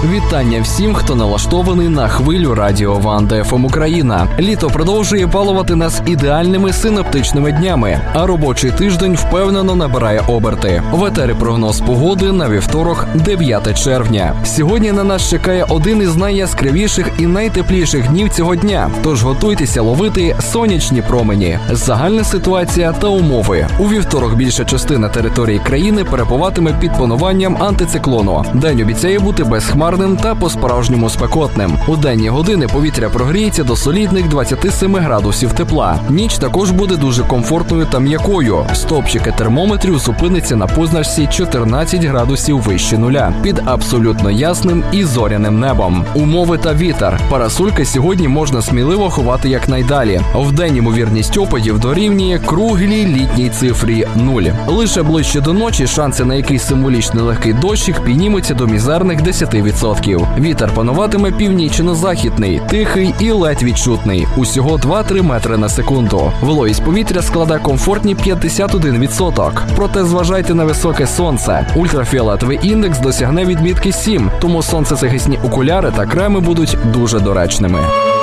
Вітання всім, хто налаштований на хвилю радіо Ванда ФМ Україна. Літо продовжує балувати нас ідеальними синоптичними днями, а робочий тиждень впевнено набирає оберти. В етері прогноз погоди на вівторок, 9 червня. Сьогодні на нас чекає один із найяскравіших і найтепліших днів цього дня, тож готуйтеся ловити сонячні промені. Загальна ситуація та умови. У вівторок більша частина території країни перебуватиме під пануванням антициклону. День обіцяє бути безхмарним та по-справжньому спекотним. У денні години повітря прогріється до солідних 27 градусів тепла. Ніч також буде дуже комфортною та м'якою. Стовпчики термометрів зупиниться на позначці 14 градусів вище нуля, під абсолютно ясним і зоряним небом. Умови та вітер. Парасольки сьогодні можна сміливо ховати якнайдалі. Вдень ймовірність опадів дорівнює круглій літній цифрі 0. Лише ближче до ночі шанси на якийсь символічний легкий дощик піднімуться до мізерних 10%. Вітер пануватиме північно-західний, тихий і ледь відчутний. Усього 2-3 метри на секунду. Вологість повітря складає комфортні 51%. Проте зважайте на високе сонце. Ультрафіолетовий індекс досягне відмітки 7, тому сонцезахисні окуляри та креми будуть дуже доречними.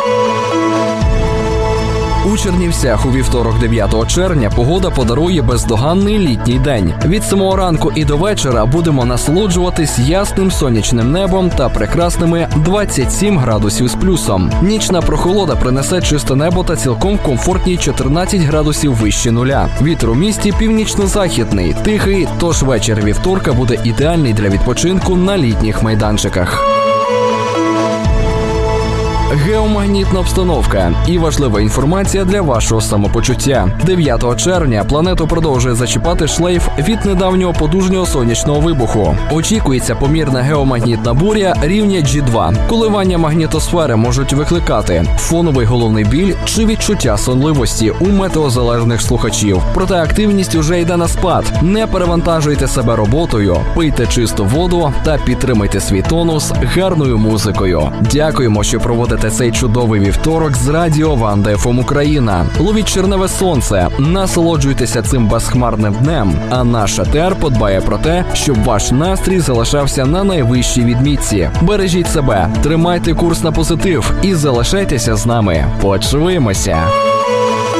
У Чернівцях у вівторок 9 червня погода подарує бездоганний літній день. Від самого ранку і до вечора будемо насолоджуватись ясним сонячним небом та прекрасними 27 градусів з плюсом. Нічна прохолода принесе чисте небо та цілком комфортні 14 градусів вище нуля. Вітер у місті північно-західний, тихий, тож вечір вівторка буде ідеальний для відпочинку на літніх майданчиках. Геомагнітна обстановка і важлива інформація для вашого самопочуття. 9 червня планету продовжує зачіпати шлейф від недавнього потужного сонячного вибуху. Очікується помірна геомагнітна буря рівня G2. Коливання магнітосфери можуть викликати фоновий головний біль чи відчуття сонливості у метеозалежних слухачів. Проте активність уже йде на спад. Не перевантажуйте себе роботою, пийте чисту воду та підтримайте свій тонус гарною музикою. Дякуємо, що проводите цей чудовий вівторок з радіо Ванда ФМ Україна. Ловіть черневе сонце, насолоджуйтеся цим безхмарним днем, а наш етер подбає про те, щоб ваш настрій залишався на найвищій відмітці. Бережіть себе, тримайте курс на позитив і залишайтеся з нами. Почуємося!